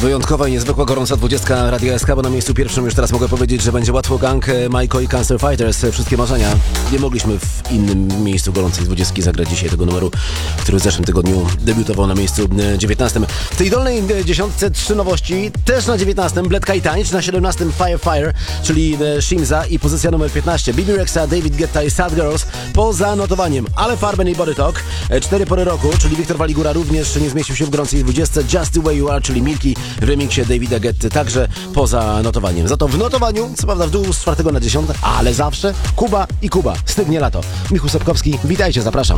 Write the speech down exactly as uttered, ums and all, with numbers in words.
Wyjątkowa i niezwykła gorąca dwudziestka Radia S K, bo na miejscu pierwszym już teraz mogę powiedzieć, że będzie łatwo gang, Majko i Cancer Fighters. Wszystkie marzenia. Nie mogliśmy w innym miejscu gorącej dwudziestki zagrać dzisiaj tego numeru, który w zeszłym tygodniu debiutował na miejscu dziewiętnastym. W tej dolnej dziesiątce trzy nowości, też na dziewiętnastym Bledka i Tańcz, na siedemnastym Fire Fire, czyli Shimza i pozycja numer piętnaście Bibi Rexa, David Guetta i Sad Girls poza notowaniem, ale Farben i Body Talk. Cztery pory roku, czyli Wiktor Waligura również nie zmieścił się w gorącej dwudziestce. Just the Way You Are, czyli Milki w remiksie Davida Guetty, także poza notowaniem. Za to w notowaniu, co prawda w dół z czwartego na dziesiąte, ale zawsze Kuba i Kuba. Stygnie lato. Michał Sapkowski, witajcie, zapraszam.